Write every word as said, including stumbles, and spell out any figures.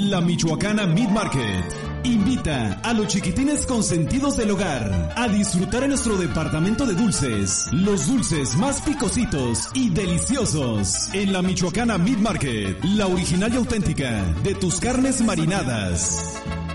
La Michoacana Meat Market invita a los chiquitines consentidos del hogar a disfrutar en nuestro departamento de dulces, los dulces más picositos y deliciosos. En la Michoacana Meat Market, la original y auténtica de tus carnes marinadas.